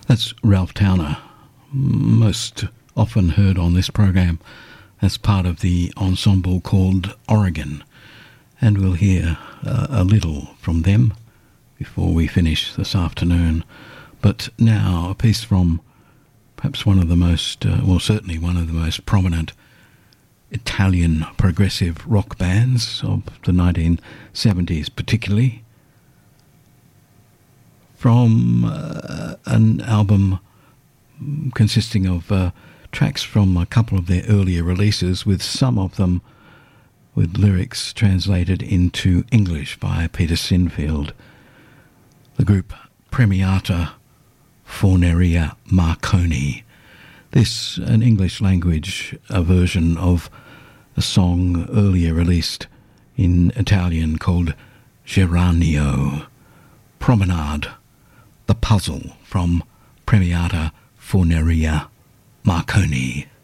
That's Ralph Towner, most often heard on this program as part of the ensemble called Oregon, and we'll hear a little from them before we finish this afternoon. But now a piece from perhaps one of the most, certainly one of the most prominent Italian progressive rock bands of the 1970s particularly, from an album consisting of tracks from a couple of their earlier releases, with some of them with lyrics translated into English by Peter Sinfield. The group Premiata Forneria Marconi. This, an English language version of a song earlier released in Italian called Geranio. Promenade, The Puzzle from Premiata Forneria Marconi.